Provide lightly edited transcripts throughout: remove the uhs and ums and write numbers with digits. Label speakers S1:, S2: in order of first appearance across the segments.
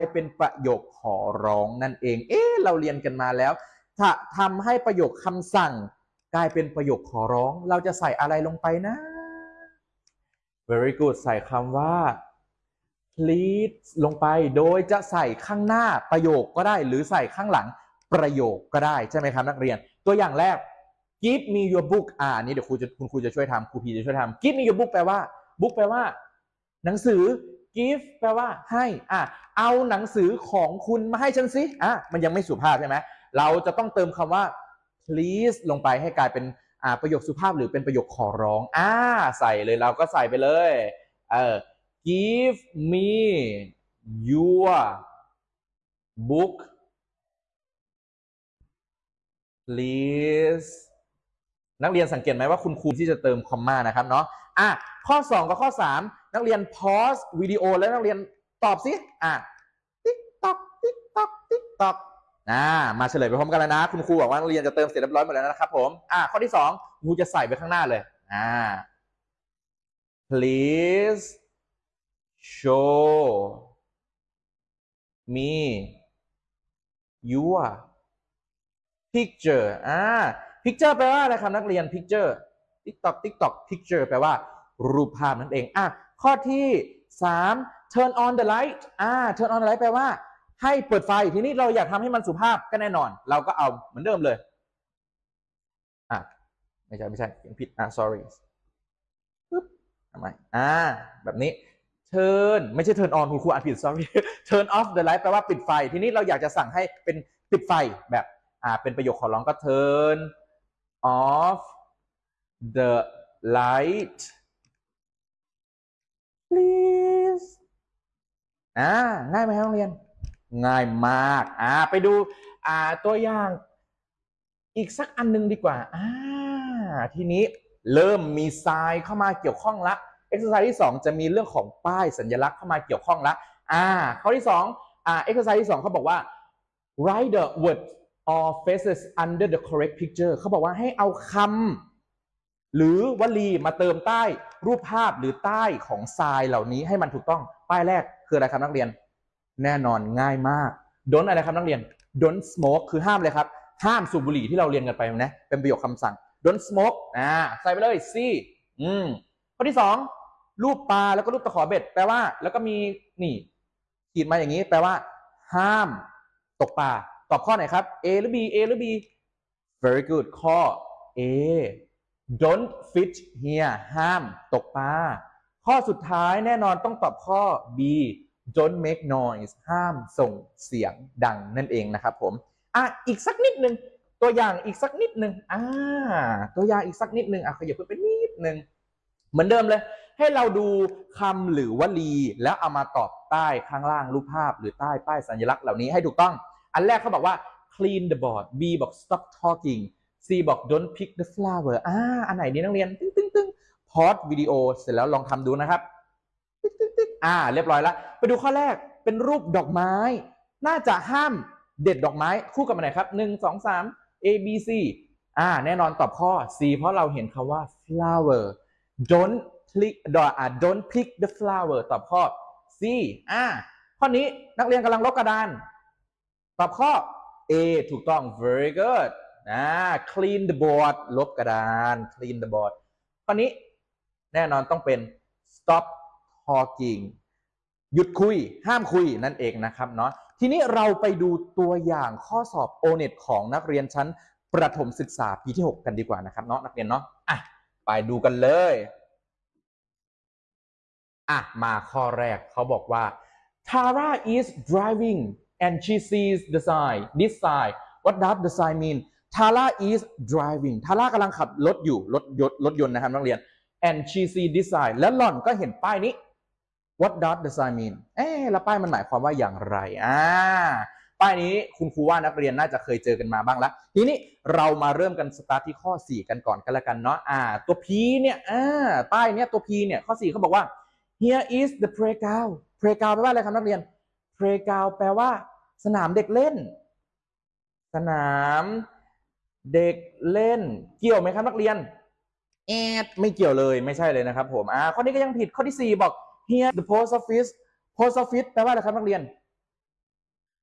S1: เป็นประโยคขอร้องนั่นเองเราเรียนกันมาแล้วถ้าทำให้ประโยคคำสั่งกลายเป็นประโยคขอร้องเราจะใส่อะไรลงไปนะ very good ใส่คำว่า please ลงไปโดยจะใส่ข้างหน้าประโยคก็ได้หรือใส่ข้างหลังประโยคก็ได้ใช่ไหมครับนักเรียนตัวอย่างแรก give me your book นี้เดี๋ยวคุณครูจะช่วยทำครูพีจะช่วยทำ give me your book แปลว่า book แปลว่าหนังสือ give แปลว่าให้เอาหนังสือของคุณมาให้ฉันสิมันยังไม่สุภาพใช่ไหมเราจะต้องเติมคำว่า please ลงไปให้กลายเป็นประโยคสุภาพหรือเป็นประโยคขอร้องใส่เลยเราก็ใส่ไปเลยgive me your book please นักเรียนสังเกตไหมว่าคุณครูที่จะเติมคอมมานะครับเนาะข้อ2กับข้อ3นักเรียน pause วิดีโอแล้วนักเรียนตอบสิติ๊กตอกติ๊กตอกติ๊กตอกมาเฉลยไปพร้อมกันแล้วนะคุณครูบอกว่านักเรียนจะเติมเสร็จเรียบร้อยหมดแล้วนะครับผมข้อที่2ครูจะใส่ไปข้างหน้าเลยplease show me your picture picture แปลว่าอะไรครับนักเรียน picture TikTok picture แปลว่ารูปภาพนั่นเองข้อที่3 turn on the light turn on the light แปลว่าให้เปิดไฟทีนี้เราอยากทำให้มันสุภาพก็แน่นอนเราก็เอาเหมือนเดิมเลยไม่ใช่ผิดsorry ปึ๊บทำไมแบบนี้ turn ไม่ใช่ turn on คุณครูอ่านผิด sorry turn off the light แปลว่าปิดไฟทีนี้เราอยากจะสั่งให้เป็นปิดไฟแบบเป็นประโยคขอร้องก็ turn off the light please ง่ายไหมครับนักเรียนง่ายมากไปดูตัวอย่างอีกสักอันนึงดีกว่าทีนี้เริ่มมีทรายเข้ามาเกี่ยวข้องละexercise ที่2จะมีเรื่องของป้ายสัญลักษณ์เข้ามาเกี่ยวข้องละข้อที่2exercise ที่2เขาบอกว่า write the word or phrases under the correct picture เขาบอกว่าให้เอาคำหรือวลีมาเติมใต้รูปภาพหรือใต้ของทรายเหล่านี้ให้มันถูกต้องป้ายแรกคืออะไรครับนักเรียนแน่นอนง่ายมาก don't อะไรครับนักเรียน don't smoke คือห้ามเลยครับห้ามสูบบุหรี่ที่เราเรียนกันไปนะเป็นประโยคคำสั่ง don't smoke ใส่ไปเลย C ข้อที่2รูปปลาแล้วก็รูปตะขอเบ็ดแปลว่าแล้วก็มีนี่ขีดมาอย่างนี้แปลว่าห้ามตกปลาตอบข้อไหนครับ A หรือ B A หรือ B very good ข้อ A don't fish here ห้ามตกปลาข้อสุดท้ายแน่นอนต้องตอบข้อ B don't make noise ห้ามส่งเสียงดังนั่นเองนะครับผมอีกสักนิดนึงตัวอย่างอีกสักนิดนึงตัวอย่างอีกสักนิดนึงขยับไปนิดนึงเหมือนเดิมเลยให้เราดูคำหรือวลีแล้วเอามาตอบใต้ข้างล่างรูปภาพหรือใต้ป้ายสัญลักษณ์เหล่านี้ให้ถูกต้องอันแรกเขาบอกว่า clean the board B บอก stop talking C บอก don't pick the flowerอันไหนดีนักเรียนตึ้งพอสวิดีโอเสร็จแล้วลองทำดูนะครับเรียบร้อยแล้วไปดูข้อแรกเป็นรูปดอกไม้น่าจะห้ามเด็ดดอกไม้คู่กับอันไหนครับ1 2 3 A B Cแน่นอนตอบข้อ C เพราะเราเห็นคำว่า flower don't pick the flower ตอบข้อ C ข้อนี้นักเรียนกำลังลบกระดานตอบข้อ A ถูกต้อง very good clean the board ลบกระดาน clean the board ข้อนี้แน่นอนต้องเป็น stop talking หยุดคุยห้ามคุยนั่นเองนะครับเนาะทีนี้เราไปดูตัวอย่างข้อสอบ O-NET ของนักเรียนชั้นประถมศึกษาปีที่6กันดีกว่านะครับเนาะนักเรียนเนาะไปดูกันเลยมาข้อแรกเขาบอกว่า Tara is driving and she sees the sign this sign what does the sign mean Tara is driving Tara กำลังขับรถอยู่รถยนต์นะครับนักเรียน and she sees this sign แล้วหล่อนก็เห็นป้ายนี้ what does the sign mean แล้วป้ายมันหมายความว่าอย่างไรป้ายนี้คุณครูว่านักเรียนน่าจะเคยเจอกันมาบ้างแล้วทีนี้เรามาเริ่มกันสตาร์ทที่ข้อ4กันก่อนกันละกันเนาะตัว P เนี่ยป้ายเนี้ยตัว P เนี่ยข้อ4เขาบอกว่า here is the playground playground แปลว่าอะไรครับนักเรียน playground แปลว่าสนามเด็กเล่นสนามเด็กเล่นเกี่ยวไหมครับนักเรียนไม่เกี่ยวเลยไม่ใช่เลยนะครับผมข้อนี้ก็ยังผิดข้อที่4บอก here the post office post office แปลว่าอะไรครับนักเรียน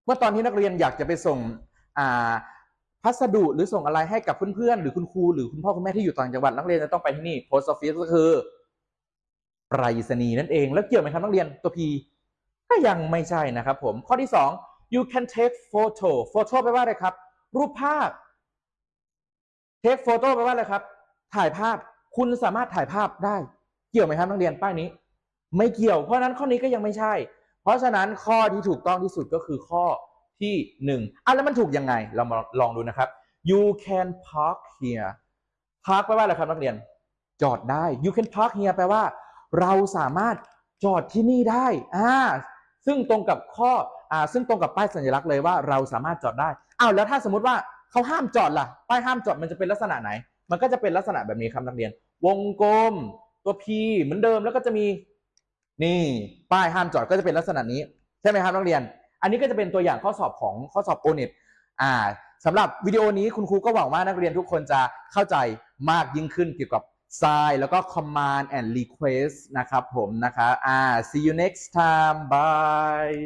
S1: เมื่อตอนที่นักเรียนอยากจะไปส่งพัสดุหรือส่งอะไรให้กับเพื่อนๆหรือคุณครูหรือคุณพ่อคุณแม่ที่อยู่ต่างจังหวัดนักเรียนจะต้องไปที่นี่ post office ก็คือไปรษณีย์นั่นเองแล้วเกี่ยวไหมครับนักเรียนตัว P ก็ยังไม่ใช่นะครับผมข้อที่2 you can take photo แปลว่าอะไรครับรูปภาพ take photo แปลว่าอะไรครับถ่ายภาพคุณสามารถถ่ายภาพได้เกี่ยวไหมครับนักเรียนป้ายนี้ไม่เกี่ยวเพราะนั้นข้อนี้ก็ยังไม่ใช่เพราะฉะนั้นข้อที่ถูกต้องที่สุดก็คือข้อที่1แล้วมันถูกยังไงเรามาลองดูนะครับ you can park here park แปลว่าอะไรครับนักเรียนจอดได้ you can park here แปลว่าเราสามารถจอดที่นี่ได้ซึ่งตรงกับซึ่งตรงกับป้ายสัญลักษณ์เลยว่าเราสามารถจอดได้แล้วถ้าสมมติว่าเขาห้ามจอดล่ะป้ายห้ามจอดมันจะเป็นลักษณะไหนมันก็จะเป็นลักษณะแบบนี้ครับนักเรียนวงกลมตัว P เหมือนเดิมแล้วก็จะมีนี่ป้ายห้ามจอดก็จะเป็นลักษณะนี้ใช่ไหมครับนักเรียนอันนี้ก็จะเป็นตัวอย่างข้อสอบของข้อสอบ O-NET สำหรับวิดีโอนี้คุณครูก็หวังว่านักเรียนทุกคนจะเข้าใจมากยิ่งขึ้นเกี่ยวกับ sign แล้วก็ command and request นะครับผมนะคะsee you next time bye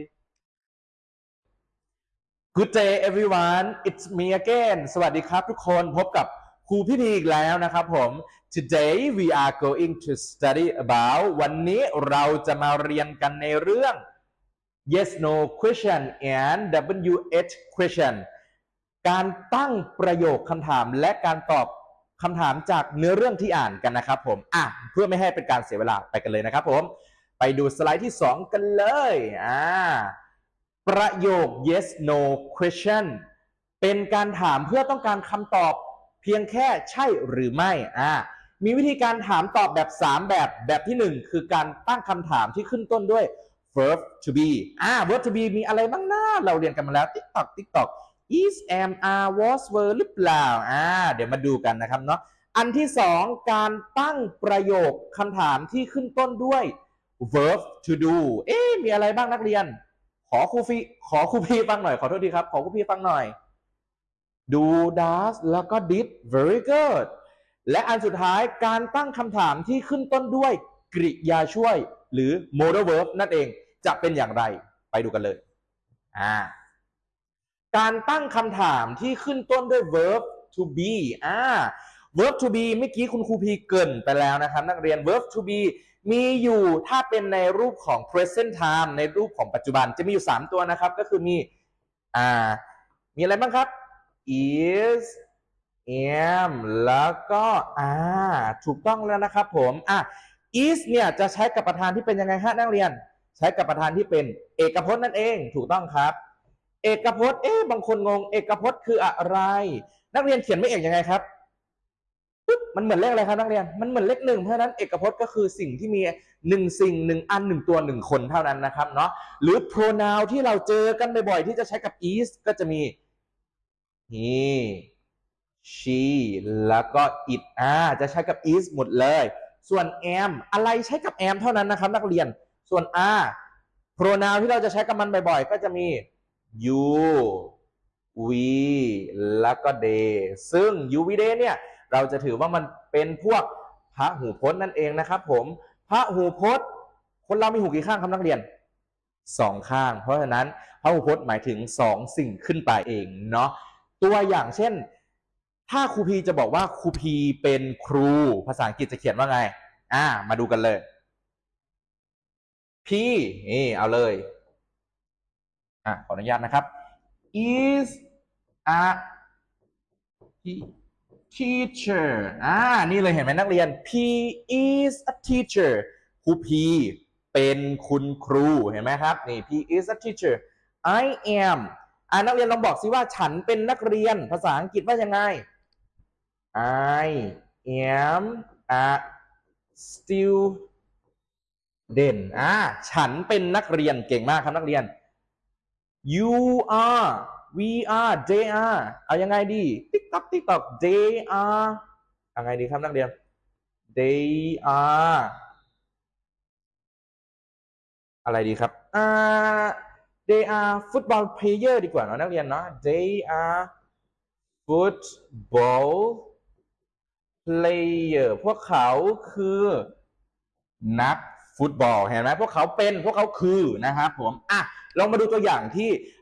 S1: Good day everyone it's me again สวัสดีครับทุกคนพบกับครูพี่พีอีกแล้วนะครับผม Today we are going to study about วันนี้เราจะมาเรียนกันในเรื่อง yes no question and WH question การตั้งประโยคคำถามและการตอบคำถามจากเนื้อเรื่องที่อ่านกันนะครับผมเพื่อไม่ให้เป็นการเสียเวลาไปกันเลยนะครับผมไปดูสไลด์ที่2กันเลยประโยค yes no question เป็นการถามเพื่อต้องการคำตอบเพียงแค่ใช่หรือไม่มีวิธีการถามตอบแบบ3แบบที่1คือการตั้งคำถามที่ขึ้นต้นด้วย verb to be verb to be มีอะไรบ้างนะเราเรียนกันมาแล้ว TikTok is am are was were หรือเปล่าเดี๋ยวมาดูกันนะครับเนาะอันที่2การตั้งประโยคคำถามที่ขึ้นต้นด้วย verb to do มีอะไรบ้างนักเรียนขอครูพี่ฟังหน่อยขอโทษทีครับขอครูพี่ฟังหน่อย do does แล้วก็ did very good และอันสุดท้ายการตั้งคำถามที่ขึ้นต้นด้วยกริยาช่วยหรือ modal verb นั่นเองจะเป็นอย่างไรไปดูกันเลยการตั้งคำถามที่ขึ้นต้นด้วย verb to be verb to be เมื่อกี้คุณครูพีเกริ่นไปแล้วนะครับนักเรียน verb to be มีอยู่ถ้าเป็นในรูปของ present time ในรูปของปัจจุบันจะมีอยู่3ตัวนะครับก็คือมีอะไรบ้างครับ is am แล้วก็ถูกต้องแล้วนะครับผมis เนี่ยจะใช้กับประธานที่เป็นยังไงฮะนักเรียนใช้กับประธานที่เป็นเอกพจน์นั่นเองถูกต้องครับเอกพจน์บางคนงงเอกพจน์คืออะไรนักเรียนเขียนไม่เอกยังไงครับมันเหมือนเลขอะไรครับนักเรียนมันเหมือนเลข1เพราะฉะนั้นเอกพจน์ก็คือสิ่งที่มี1สิ่ง1อัน1ตัว1คนเท่านั้นนะครับเนาะหรือ pronoun ที่เราเจอกันบ่อยๆที่จะใช้กับ is ก็จะมี he she แล้วก็ it จะใช้กับ is หมดเลยส่วน am อะไรใช้กับ am เท่านั้นนะครับนักเรียนส่วน pronoun ที่เราจะใช้กับมันบ่อยๆก็จะมี you we แล้วก็ they ซึ่ง you we they เนี่ยเราจะถือว่ามันเป็นพวกพหูพจน์นั่นเองนะครับผมพหูพจน์คนเรามีหูกี่ข้างครับนักเรียน2ข้างเพราะฉะนั้นพหูพจน์หมายถึง2สิ่งขึ้นไปเองเนาะตัวอย่างเช่นถ้าครูพีจะบอกว่าครูพีเป็นครูภาษาอังกฤษจะเขียนว่าไงมาดูกันเลยพี่เอาเลยขออนุญาตนะครับ is a teacher นี่เลยเห็นไหมนักเรียน P is a teacher ครู P เป็นคุณครูเห็นไหมครับนี่ P is a teacher I am นักเรียนลองบอกสิว่าฉันเป็นนักเรียนภาษาอังกฤษว่ายังไง I am a student ฉันเป็นนักเรียนเก่งมากครับนักเรียน you are we are they are เอายังไงดี TikTok they are ยังไงดีครับนักเรียน they are อะไรดีครับthey are football player ดีกว่าเนาะนักเรียนเนาะ they are football player พวกเขาคือนักฟุตบอลเห็นไหมพวกเขาคือนะครับผมลองมาดูตัวอย่างที่